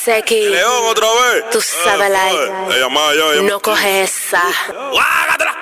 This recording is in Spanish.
Seki, León otra vez. tú sabes, like, Ella más, yo. no coge esa. ¡Guágatela!